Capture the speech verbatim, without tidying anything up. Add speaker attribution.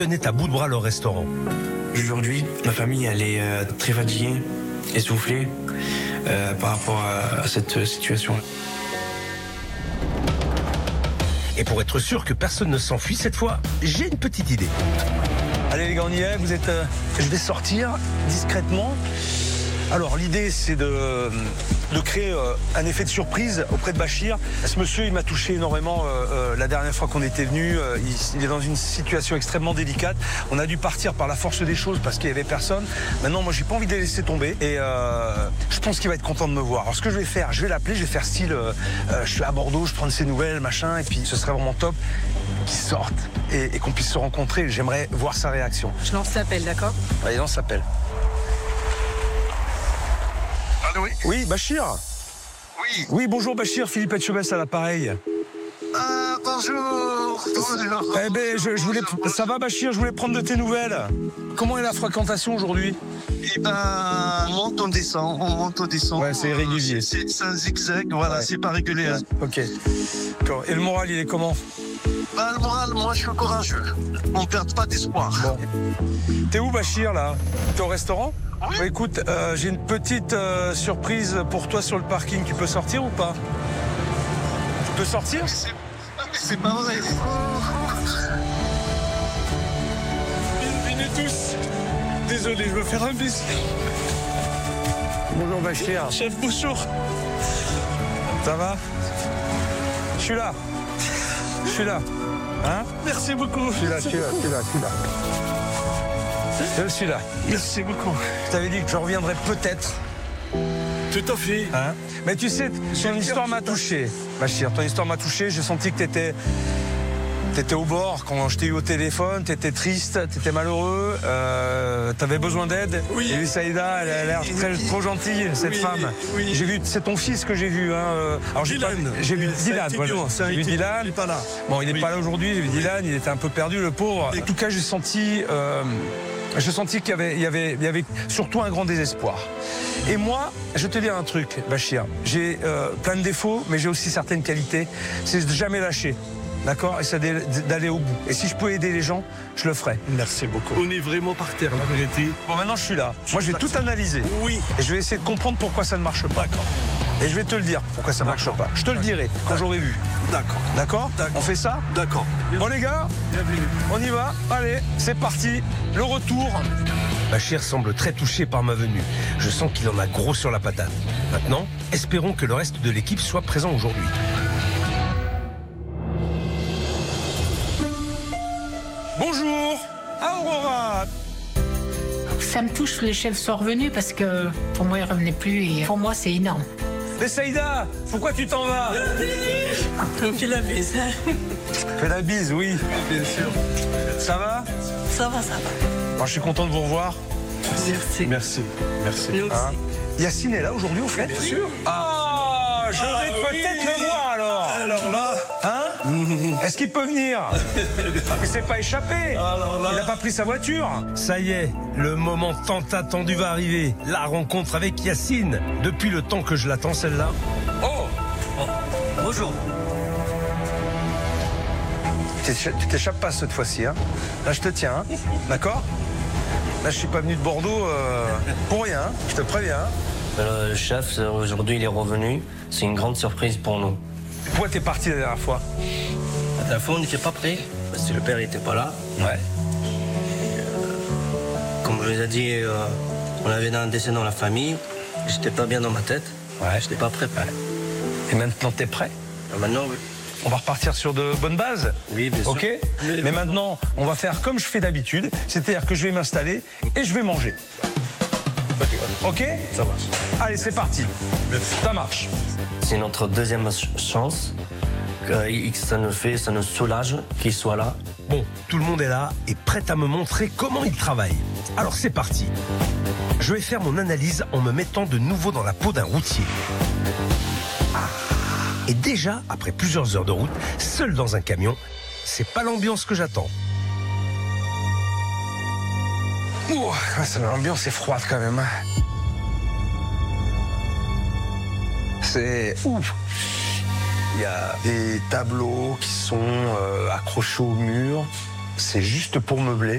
Speaker 1: Tenait à bout de bras leur restaurant.
Speaker 2: Aujourd'hui, ma famille, elle est euh, très fatiguée, essoufflée euh, par rapport à, à cette situation.
Speaker 1: Et pour être sûr que personne ne s'enfuit cette fois, j'ai une petite idée.
Speaker 3: Allez les gars, on y est, vous êtes... Euh, je vais sortir discrètement. Alors l'idée c'est de, de créer euh, un effet de surprise auprès de Bachir. Ce monsieur il m'a touché énormément euh, euh, la dernière fois qu'on était venu. Euh, il, il est dans une situation extrêmement délicate. On a dû partir par la force des choses parce qu'il n'y avait personne. Maintenant moi j'ai pas envie de les laisser tomber. Et euh, je pense qu'il va être content de me voir. Alors ce que je vais faire, je vais l'appeler, je vais faire style euh, euh, je suis à Bordeaux, je prends de ses nouvelles, machin. Et puis ce serait vraiment top qu'il sorte et, et qu'on puisse se rencontrer. J'aimerais voir sa réaction.
Speaker 4: Je lance l'appel, d'accord?
Speaker 3: Allez, lance l'appel.
Speaker 5: Allô, oui.
Speaker 3: Oui, Bachir.
Speaker 5: Oui.
Speaker 3: Oui, bonjour Bachir, Philippe Etchebest à l'appareil.
Speaker 5: Ah, bonjour. Bonjour.
Speaker 3: Eh ben, je, je voulais, ça va Bachir, je voulais prendre de tes nouvelles. Comment est la fréquentation aujourd'hui?
Speaker 5: Eh ben, on monte, on descend, on monte, on descend.
Speaker 3: Ouais, c'est irrégulier.
Speaker 5: C'est c'est un zigzag, voilà,
Speaker 3: Ouais.
Speaker 5: c'est pas régulier.
Speaker 3: Ok. D'accord. Et le moral, il est comment?
Speaker 5: Bah, le moral, moi, je suis courageux. On ne perd pas d'espoir.
Speaker 3: Bon. T'es où Bachir là? T'es au restaurant?
Speaker 5: Oui.
Speaker 3: Bah, écoute, euh, j'ai une petite euh, surprise pour toi sur le parking. Tu peux sortir ou pas? Tu peux sortir?
Speaker 5: C'est c'est pas vrai.
Speaker 3: Bienvenue tous. Désolé, je veux faire un bis. Bonjour Bachir.
Speaker 5: Chef, bonjour.
Speaker 3: Ça va? Je suis là. Je suis là. Hein?
Speaker 5: Merci beaucoup.
Speaker 3: Je suis là, je suis là, je suis là, je suis là. Je suis là.
Speaker 5: Merci beaucoup.
Speaker 3: Je t'avais dit que je reviendrais peut-être.
Speaker 5: Tout à fait.
Speaker 3: Hein? Mais tu sais, ton histoire m'a touché. Bachir, ton histoire m'a touché. J'ai senti que t'étais... T'étais au bord quand je t'ai eu au téléphone, t'étais triste, t'étais malheureux, euh, t'avais besoin d'aide.
Speaker 5: Oui.
Speaker 3: J'ai vu Saïda, elle a l'air très, trop gentille, cette
Speaker 5: Oui,
Speaker 3: femme.
Speaker 5: oui.
Speaker 3: J'ai vu, c'est ton fils que j'ai vu. Hein. euh, Alors j'ai pas-
Speaker 5: Dylan.
Speaker 3: j'ai vu
Speaker 5: C'est un
Speaker 3: Dylan. Voilà.
Speaker 5: étudiant, c'est un
Speaker 3: J'ai vu
Speaker 5: étudiant.
Speaker 3: Dylan.
Speaker 5: Il est pas là.
Speaker 3: Bon, il n'est
Speaker 5: Oui.
Speaker 3: pas là aujourd'hui. J'ai vu Dylan, il était un peu perdu, le pauvre. En tout cas, j'ai senti, euh, j'ai senti qu'il y avait, il y avait, il y avait surtout un grand désespoir. Et moi, je te dis un truc, Bachir. J'ai euh, plein de défauts, mais j'ai aussi certaines qualités. C'est de jamais lâcher. D'accord? Et c'est d'aller au bout. Et si je pouvais aider les gens, je le ferais.
Speaker 5: Merci beaucoup. On est vraiment par terre, la vérité.
Speaker 3: Bon, maintenant je suis là. Moi, je vais tout analyser.
Speaker 5: Oui.
Speaker 3: Et je vais essayer de comprendre pourquoi ça ne marche pas.
Speaker 5: D'accord.
Speaker 3: Et je vais te le dire pourquoi ça ne marche pas. Je te le dirai quand j'aurai vu.
Speaker 5: D'accord.
Speaker 3: D'accord?
Speaker 5: D'accord.
Speaker 3: On fait ça?
Speaker 5: D'accord.
Speaker 3: Bon, les gars,
Speaker 5: Bienvenue.
Speaker 3: on y va. Allez, c'est parti. Le retour.
Speaker 1: Bachir semble très touché par ma venue. Je sens qu'il en a gros sur la patate. Maintenant, espérons que le reste de l'équipe soit présent aujourd'hui.
Speaker 3: Bonjour. Aurora.
Speaker 6: Ça me touche que les chefs soient revenus parce que pour moi, ils ne revenaient plus et pour moi, c'est énorme.
Speaker 3: Mais Saïda, pourquoi tu t'en vas?
Speaker 4: On fait la bise.
Speaker 3: Fais la bise, oui.
Speaker 5: Bien sûr.
Speaker 3: Ça va?
Speaker 4: Ça va, ça va.
Speaker 3: Moi, je suis content de vous revoir.
Speaker 4: Merci.
Speaker 5: Merci. Merci.
Speaker 4: Nous aussi.
Speaker 3: Hein? Yacine est là aujourd'hui, au fait? Bien sûr. Ah, je vais peut-être le voir alors.
Speaker 5: Alors là,
Speaker 3: Hein? Est-ce qu'il peut venir? Il s'est pas échappé.
Speaker 5: Alors là-
Speaker 3: Il n'a pas pris sa voiture.
Speaker 1: Ça y est, le moment tant attendu va arriver. La rencontre avec Yacine. Depuis le temps que je l'attends, celle-là.
Speaker 3: Oh!
Speaker 5: bonjour.
Speaker 3: Tu tu t'échappes pas cette fois-ci, hein? Là, je te tiens, hein? D'accord? Là, je suis pas venu de Bordeaux euh, pour rien, hein. Je te préviens. Hein.
Speaker 7: Le chef, aujourd'hui, il est revenu. C'est une grande surprise pour nous.
Speaker 3: Pourquoi t'es parti la dernière fois?
Speaker 7: La dernière fois, on n'était pas prêts, parce que le père n'était pas là.
Speaker 3: Ouais.
Speaker 7: Comme je vous ai dit, euh, on avait un décès dans la famille. J'étais pas bien dans ma tête.
Speaker 3: Ouais.
Speaker 7: J'étais pas prêt.
Speaker 3: Et maintenant, t'es prêt?
Speaker 7: Alors maintenant, oui.
Speaker 3: On va repartir sur de bonnes bases.
Speaker 7: Oui, bien sûr.
Speaker 3: Ok? Mais maintenant, on va faire comme je fais d'habitude, c'est-à-dire que je vais m'installer et je vais manger. Ok?
Speaker 7: Ça marche.
Speaker 3: Allez, c'est parti. Ça marche.
Speaker 7: C'est notre deuxième ch- chance. Que ça nous fait, ça nous soulage qu'il soit là.
Speaker 1: Bon, tout le monde est là et prêt à me montrer comment il travaille. Alors c'est parti. Je vais faire mon analyse en me mettant de nouveau dans la peau d'un routier. Ah. Et déjà, après plusieurs heures de route, seul dans un camion, c'est pas l'ambiance que j'attends.
Speaker 3: Ouh, l'ambiance est froide quand même. hein. C'est ouf. Il y a des tableaux qui sont euh, accrochés au mur. C'est juste pour meubler.